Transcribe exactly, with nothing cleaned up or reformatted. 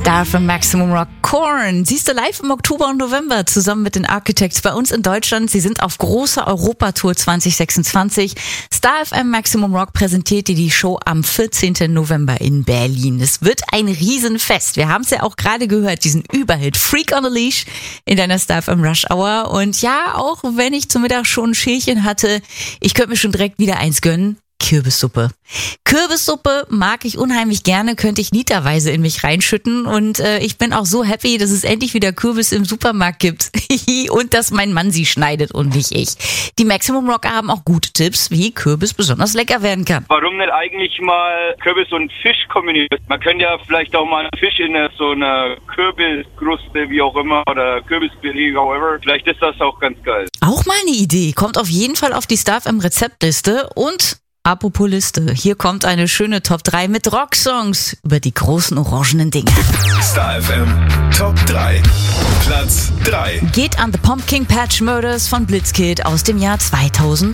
Star from Maximum Rock, Korn. Siehst du live im Oktober und November zusammen mit den Architects bei uns in Deutschland. Sie sind auf großer Europatour zwanzig sechsundzwanzig. Star F M Maximum Rock präsentiert dir die Show am vierzehnten November in Berlin. Es wird ein Riesenfest. Wir haben es ja auch gerade gehört, diesen Überhit Freak on a Leash in deiner Star F M Rush Hour. Und ja, auch wenn ich zum Mittag schon ein Schälchen hatte, ich könnte mir schon direkt wieder eins gönnen. Kürbissuppe. Kürbissuppe mag ich unheimlich gerne, könnte ich literweise in mich reinschütten und äh, ich bin auch so happy, dass es endlich wieder Kürbis im Supermarkt gibt und dass mein Mann sie schneidet und nicht ich. Die Maximum Rocker haben auch gute Tipps, wie Kürbis besonders lecker werden kann. Warum nicht eigentlich mal Kürbis und Fisch kombinieren? Man könnte ja vielleicht auch mal einen Fisch in so einer Kürbiskruste, wie auch immer, oder Kürbispüree, however. Vielleicht ist das auch ganz geil. Auch mal eine Idee. Kommt auf jeden Fall auf die Star F M Rezeptliste und apropos Liste, hier kommt eine schöne Top drei mit Rocksongs über die großen orangenen Dinge. Star F M Top drei. Platz drei. Geht an The Pumpkin Patch Murders von Blitzkid aus dem Jahr zweitausend.